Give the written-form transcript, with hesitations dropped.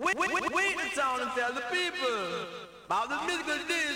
Wait the town and tell the people about the musical days.